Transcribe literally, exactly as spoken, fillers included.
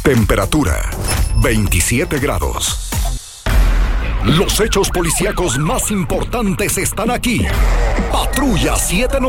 Temperatura, veintisiete grados. Los hechos policíacos más importantes están aquí. Patrulla siete noventa.